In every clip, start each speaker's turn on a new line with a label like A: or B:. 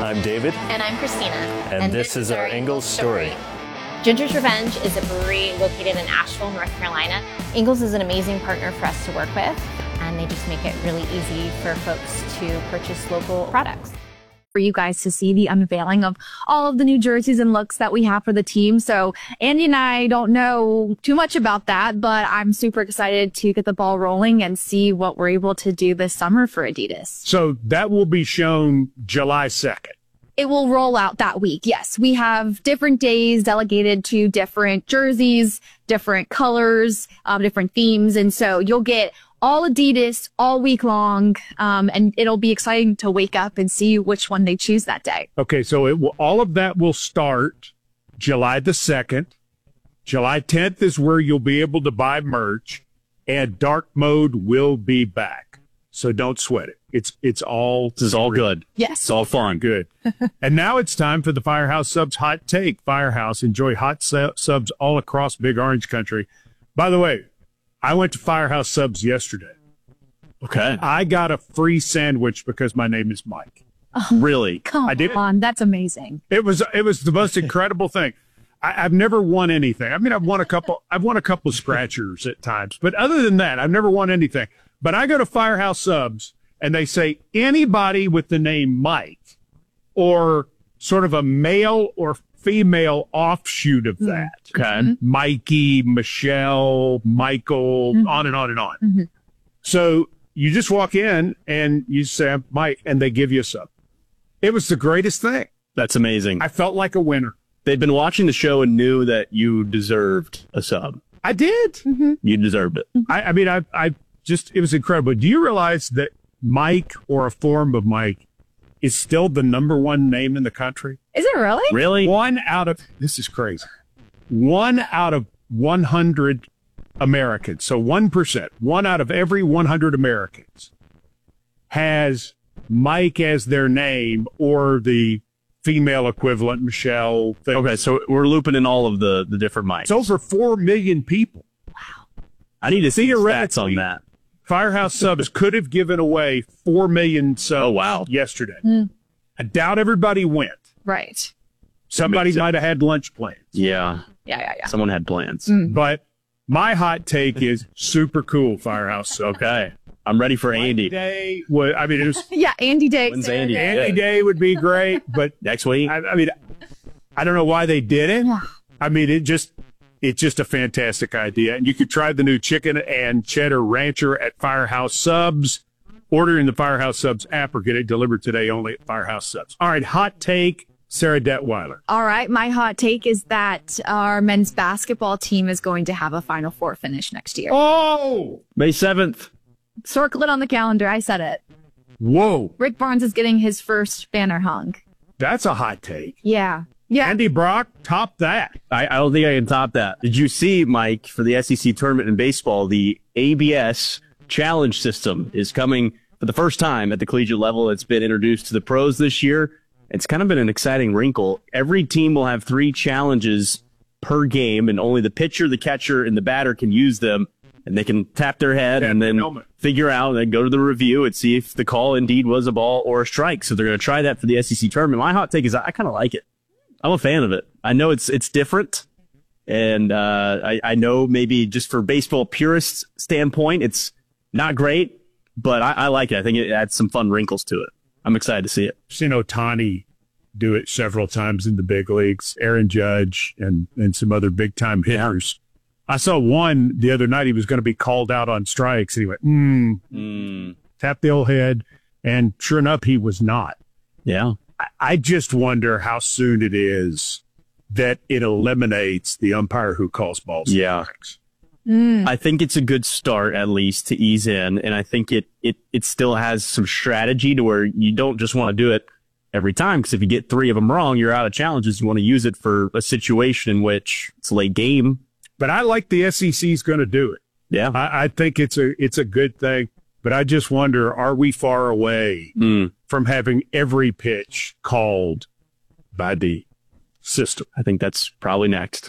A: I'm David.
B: And I'm Christina.
A: And this is our Ingalls story.
B: Ginger's Revenge is a brewery located in Asheville, North Carolina. Ingalls is an amazing partner for us to work with, and they just make it really easy for folks to purchase local products.
C: For you guys to see the unveiling of all of the new jerseys and looks that we have for the team. So Andy and I don't know too much about that, but I'm super excited to get the ball rolling and see what we're able to do this summer for Adidas.
D: So that will be shown July 2nd.
C: It will roll out that week. Yes, we have different days delegated to different jerseys, different colors, different themes. And so you'll get all Adidas all week long. And it'll be exciting to wake up and see which one they choose that day.
D: Okay, so all of that will start July the 2nd. July 10th is where you'll be able to buy merch, and dark mode will be back. So don't sweat it. This is all good.
C: Yes.
D: It's all fun. Good. And now it's time for the Firehouse Subs Hot Take. Firehouse, enjoy hot subs all across Big Orange Country. By the way, I went to Firehouse Subs yesterday.
A: Okay.
D: I got a free sandwich because my name is Mike.
A: Really?
C: Come on, that's amazing.
D: It was the most incredible thing. I've never won anything. I mean, I've won a couple of scratchers at times, but other than that, I've never won anything. But I go to Firehouse Subs, and they say anybody with the name Mike or sort of a male or female offshoot of that.
A: Okay.
D: Mikey, Michelle, Michael, on and on and on.
C: Mm-hmm.
D: So you just walk in and you say, I'm Mike, and they give you a sub. It was the greatest thing.
A: That's amazing.
D: I felt like a winner.
A: They'd been watching the show and knew that you deserved a sub.
D: I did.
C: Mm-hmm.
A: You deserved it.
D: I mean, it was incredible. Do you realize that Mike, or a form of Mike, is still the #1 name in the country?
C: Is it really?
A: Really?
D: This is crazy. 1 out of 100 Americans, so 1%, 1 out of every 100 Americans has Mike as their name, or the female equivalent, Michelle.
A: Okay, so we're looping in all of the different Mikes.
D: It's over 4 million people.
A: I need to see your stats on that.
D: Firehouse Subs could have given away 4 million subs yesterday. I doubt everybody went.
C: Right.
D: Somebody might have had lunch plans.
A: Yeah.
C: Yeah.
A: Someone had plans.
D: But my hot take is super cool, Firehouse Subs.
A: Okay. I'm ready for Andy.
D: It was
C: Yeah, Andy Day.
A: When's Andy?
D: Andy Day would be great, but
A: Next week?
D: I mean, I don't know why they did it.
C: Yeah.
D: I mean, it's just a fantastic idea. And you could try the new chicken and cheddar rancher at Firehouse Subs. Order in the Firehouse Subs app or get it delivered today only at Firehouse Subs. All right, hot take, Sarah Detweiler.
C: All right, my hot take is that our men's basketball team is going to have a Final Four finish next year.
D: Oh!
A: May 7th.
C: Circle it on the calendar. I said it.
D: Whoa.
C: Rick Barnes is getting his first banner hung.
D: That's a hot take.
C: Yeah.
D: Andy Brock, top that.
A: I don't think I can top that. Did you see, Mike, for the SEC tournament in baseball, the ABS challenge system is coming for the first time at the collegiate level. It's been introduced to the pros this year. It's kind of been an exciting wrinkle. Every team will have 3 challenges per game, and only the pitcher, the catcher, and the batter can use them. And they can tap their head and then figure out, and then go to the review and see if the call indeed was a ball or a strike. So they're going to try that for the SEC tournament. My hot take is I kind of like it. I'm a fan of it. I know it's different, and I know maybe just for baseball purists standpoint, it's not great, but I like it. I think it adds some fun wrinkles to it. I'm excited to see it.
D: I've seen Ohtani do it several times in the big leagues, Aaron Judge and some other big-time hitters. I saw one the other night. He was going to be called out on strikes, and he went, tapped the old head, and sure enough, he was not.
A: Yeah.
D: I just wonder how soon it is that it eliminates the umpire who calls balls and strikes.
A: I think it's a good start, at least, to ease in, and I think it still has some strategy to where you don't just want to do it every time, because if you get 3 of them wrong, you're out of challenges. You want to use it for a situation in which it's a late game.
D: But I like the SEC's going to do it.
A: Yeah.
D: I think it's a good thing. But I just wonder, are we far away from having every pitch called by the system?
A: I think that's probably next.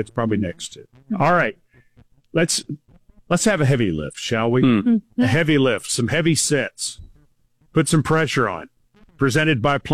D: Too. All right. Let's have a heavy lift, shall we? A heavy lift, some heavy sets. Put some pressure on. Presented by